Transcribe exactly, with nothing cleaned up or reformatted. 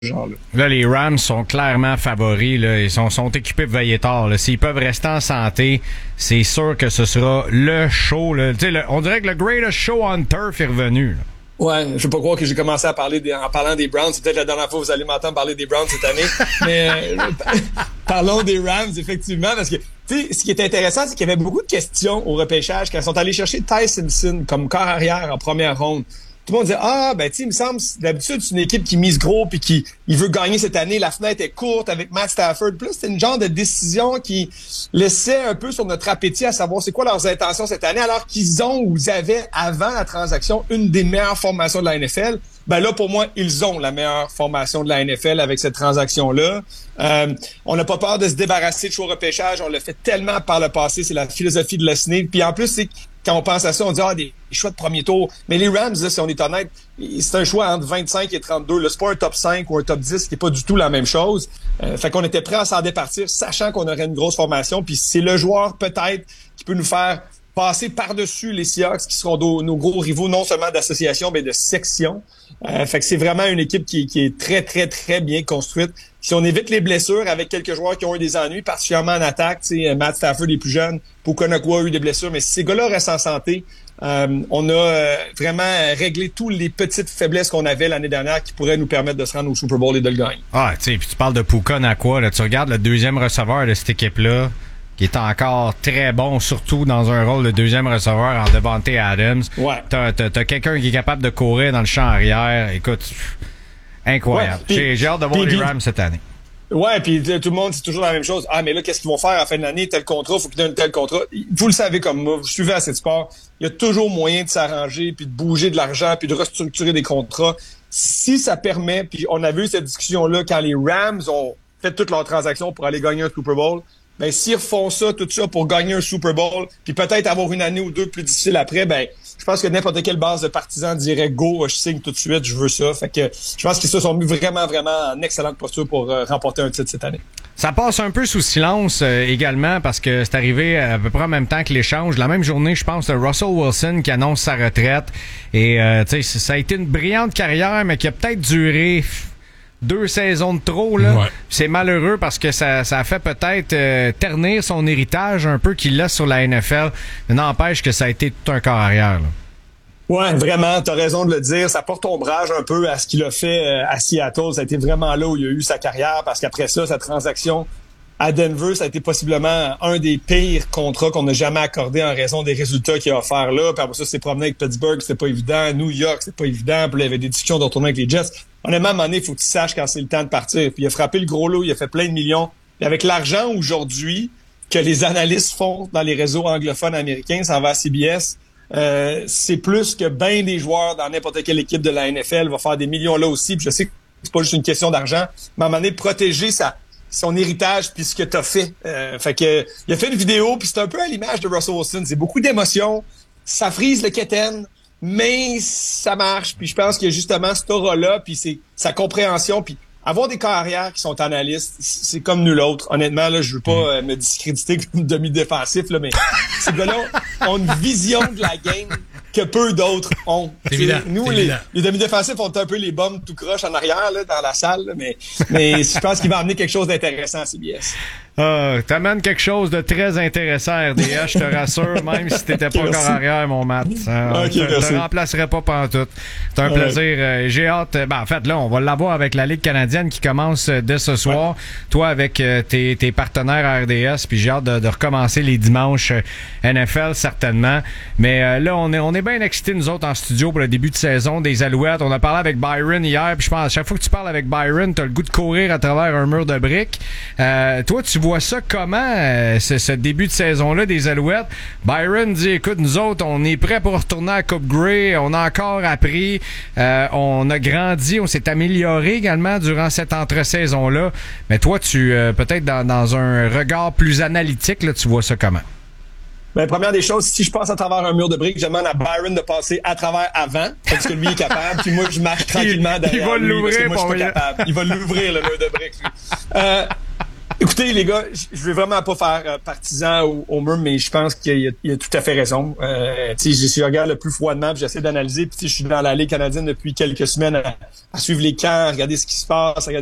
genre-là. Là, les Rams sont clairement favoris. Là. Ils sont, sont équipés pour veiller tard. Là. S'ils peuvent rester en santé, c'est sûr que ce sera le show. Là. Le, on dirait que le greatest show on turf est revenu. Là. Ouais, je veux pas croire que j'ai commencé à parler des, en parlant des Browns. C'est peut-être la dernière fois que vous allez m'entendre parler des Browns cette année. Mais euh, parlons des Rams, effectivement, parce que tu sais, ce qui est intéressant, c'est qu'il y avait beaucoup de questions au repêchage quand ils sont allés chercher Ty Simpson comme corps arrière en première ronde. Tout le monde disait, ah, ben, tu sais, il me semble, d'habitude, c'est une équipe qui mise gros puis qui, il veut gagner cette année. La fenêtre est courte avec Matt Stafford. Puis là, c'était une genre de décision qui laissait un peu sur notre appétit à savoir c'est quoi leurs intentions cette année, alors qu'ils ont ou ils avaient, avant la transaction, une des meilleures formations de la N F L. Ben là, pour moi, ils ont la meilleure formation de la N F L avec cette transaction-là. Euh, on n'a pas peur de se débarrasser de choix repêchage. On l'a fait tellement par le passé. C'est la philosophie de Lesney. Puis en plus, c'est quand on pense à ça, on dit, ah, des choix de premier tour. Mais les Rams, là, si on est honnête, c'est un choix entre vingt-cinq et trente-deux. Là, c'est pas un top cinq ou un top dix, qui est pas du tout la même chose. Euh, fait qu'on était prêt à s'en départir, sachant qu'on aurait une grosse formation. Puis c'est le joueur, peut-être, qui peut nous faire passer par-dessus les Seahawks, qui seront nos, nos gros rivaux, non seulement d'association, mais de section. Euh, fait que c'est vraiment une équipe qui, qui est très, très, très bien construite. Si on évite les blessures avec quelques joueurs qui ont eu des ennuis, particulièrement en attaque, tu sais, Matt Stafford est plus jeune, Puka-Nacua a eu des blessures, mais si ces gars-là restent en santé, euh, on a euh, vraiment réglé toutes les petites faiblesses qu'on avait l'année dernière qui pourraient nous permettre de se rendre au Super Bowl et de le gagner. Ah, tu sais, puis tu parles de Puka-Nacua, là, tu regardes le deuxième receveur de cette équipe-là, qui est encore très bon, surtout dans un rôle de deuxième receveur en Devontae Adams. Ouais. T'as, t'as, t'as quelqu'un qui est capable de courir dans le champ arrière. Écoute, incroyable. Ouais, pis, j'ai, j'ai hâte de voir pis, les pis, Rams cette année. Ouais, puis tout le monde, c'est toujours la même chose. Ah, mais là, qu'est-ce qu'ils vont faire à la fin de l'année? Tel contrat, faut qu'ils donnent tel contrat. Vous le savez comme moi, vous suivez assez de sport. Il y a toujours moyen de s'arranger, puis de bouger de l'argent, puis de restructurer des contrats. Si ça permet, puis on a vu cette discussion-là quand les Rams ont fait toutes leurs transactions pour aller gagner un Super Bowl, ben s'ils refont ça, tout ça pour gagner un Super Bowl, puis peut-être avoir une année ou deux plus difficile après, ben je pense que n'importe quelle base de partisans dirait go, je signe tout de suite, je veux ça. Fait que je pense qu'ils se sont mis vraiment, vraiment en excellente posture pour euh, remporter un titre cette année. Ça passe un peu sous silence euh, également parce que c'est arrivé à peu près en même temps que l'échange. La même journée, je pense, de Russell Wilson qui annonce sa retraite. Et euh, tu sais, ça a été une brillante carrière, mais qui a peut-être duré deux saisons de trop, là. Ouais. C'est malheureux parce que ça, ça a fait peut-être euh, ternir son héritage un peu qu'il a sur la N F L. Mais n'empêche que ça a été tout un corps arrière, là. Ouais, vraiment, t'as raison de le dire. Ça porte ombrage un peu à ce qu'il a fait euh, à Seattle. Ça a été vraiment là où il a eu sa carrière parce qu'après ça, sa transaction à Denver, ça a été possiblement un des pires contrats qu'on n'a jamais accordé en raison des résultats qu'il a offert là. Puis après ça, c'est promené avec Pittsburgh, c'était pas évident. New York, c'était pas évident. Puis là, il y avait des discussions de retourner avec les Jets. Honnêtement, à un moment donné, il faut que tu saches quand c'est le temps de partir. Puis il a frappé le gros lot, il a fait plein de millions. Puis avec l'argent aujourd'hui que les analystes font dans les réseaux anglophones américains, ça va à C B S, euh, c'est plus que bien des joueurs dans n'importe quelle équipe de la N F L va faire des millions là aussi. Puis je sais que c'est pas juste une question d'argent, mais à un moment donné, protéger sa, son héritage puis ce que t'as fait. Euh, fait que il a fait une vidéo, puis c'est un peu à l'image de Russell Wilson. C'est beaucoup d'émotions, ça frise le keten, mais ça marche. Puis je pense qu'il y a justement cet aura-là, puis c'est sa compréhension, puis avoir des carrières qui sont analystes, c'est comme nul autre. Honnêtement, là, je veux pas euh, me discréditer comme demi-défensif, là, mais ces gars-là ont une vision de la game que peu d'autres ont. C'est évident, nous, c'est les, évident. les demi-défensifs ont un peu les bombes tout croche en arrière là, dans la salle, là, mais, mais je pense qu'il va amener quelque chose d'intéressant à C B S. Ah, t'amènes quelque chose de très intéressant à R D S, je te rassure, même si t'étais pas encore arrière, mon Matt. Euh, okay, je te remplacerai pas pantoute. C'est un ouais. plaisir. Euh, j'ai hâte. Ben, en fait, là, on va l'avoir avec la Ligue canadienne qui commence euh, dès ce soir. Ouais. Toi, avec euh, tes, tes partenaires à R D S, puis j'ai hâte de, de recommencer les dimanches euh, N F L, certainement. Mais euh, là, on est, on est bien excités, nous autres, en studio pour le début de saison des Alouettes. On a parlé avec Byron hier, puis je pense à chaque fois que tu parles avec Byron, t'as le goût de courir à travers un mur de briques. Euh, toi, tu vois ça comment, euh, ce, ce début de saison-là des Alouettes? Byron dit, écoute, nous autres, on est prêts pour retourner à la Coupe Grey, on a encore appris, euh, on a grandi, on s'est amélioré également durant cette entre-saison-là. Mais toi, tu euh, peut-être dans, dans un regard plus analytique, là, tu vois ça comment? Ben, première des choses, si je passe à travers un mur de briques, je demande à Byron de passer à travers avant, parce que lui est capable, puis moi, je marche tranquillement derrière il va lui, l'ouvrir, parce que moi, je suis pas capable. Il va l'ouvrir, le mur de briques, lui. Euh, Écoutez, les gars, je veux vraiment pas faire euh, partisan au, au mur, mais je pense qu'il a, il a tout à fait raison. Euh, tu sais, je regarde le plus froidement, puis j'essaie d'analyser. Puis je suis dans la Ligue canadienne depuis quelques semaines à, à suivre les camps, à regarder ce qui se passe, à regarder